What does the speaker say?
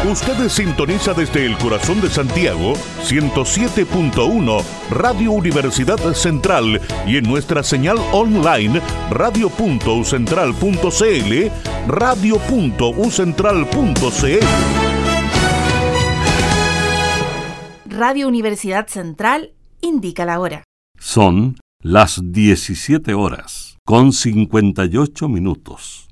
Usted sintoniza desde el corazón de Santiago 107.1 Radio Universidad Central y en nuestra señal online radio.ucentral.cl, radio.ucentral.cl. Radio Universidad Central indica la hora. Son las 17 horas con 58 minutos.